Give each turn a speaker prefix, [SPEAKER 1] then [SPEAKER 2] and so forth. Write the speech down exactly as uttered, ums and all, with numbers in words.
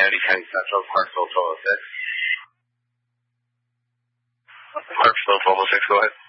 [SPEAKER 1] Kennedy County Central, Clarksville twelve oh six. Clarksville twelve oh six, go ahead.